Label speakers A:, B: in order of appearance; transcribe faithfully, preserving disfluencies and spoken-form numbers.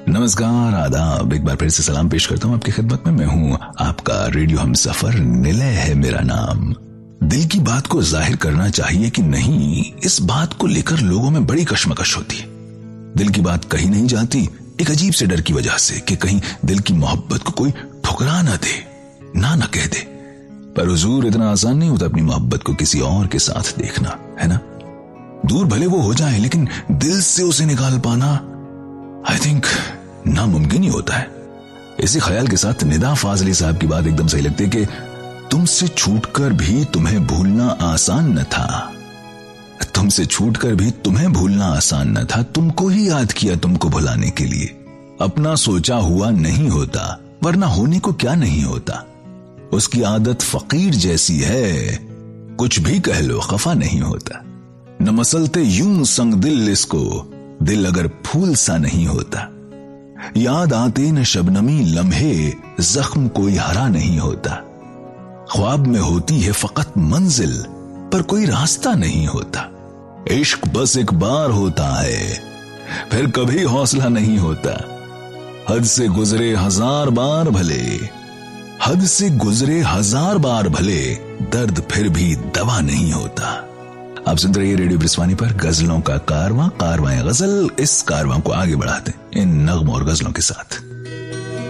A: नमस्कार, आदाब। एक बार फिर से सलाम पेश करता हूँ आपकी खिदमत में। मैं हूँ आपका रेडियो हमसफर, निलय है मेरा नाम। दिल की बात को जाहिर करना चाहिए कि नहीं, इस बात को लेकर लोगों में बड़ी कश्मकश होती है। दिल की बात कही नहीं जाती, एक अजीब से डर की वजह से कि कहीं दिल की मोहब्बत को कोई ठुकरा ना दे, ना ना कह दे। पर हुजूर, इतना आसान नहीं होता अपनी मोहब्बत को किसी और के साथ देखना, है ना। दूर भले वो हो जाए, लेकिन दिल से उसे निकाल पाना आई थिंक नामुमकिन ही होता है। इसी ख्याल के साथ निदा फाजली साहब की बात एकदम सही लगती है कि तुमसे छूटकर भी तुम्हें भूलना आसान न था। तुमसे छूटकर भी तुम्हें भूलना आसान न था। तुमको ही याद किया तुमको भुलाने के लिए। अपना सोचा हुआ नहीं होता, वरना होने को क्या नहीं होता। उसकी आदत फकीर जैसी है, कुछ भी कह लो खफा नहीं होता। न मसलते यूं संग दिल इसको, दिल अगर फूल सा नहीं होता। याद आते न शबनमी लम्हे, जख्म कोई हरा नहीं होता। ख्वाब में होती है फकत मंजिल, पर कोई रास्ता नहीं होता। इश्क बस एक बार होता है, फिर कभी हौसला नहीं होता। हद से गुजरे हजार बार भले, हद से गुजरे हजार बार भले, दर्द फिर भी दवा नहीं होता। आप सुन रहे रेडियो ब्रिस्वानी पर गजलों का कारवां, कारवां गजल। इस कारवां को आगे बढ़ाते हैं इन नगमों और गजलों के साथ।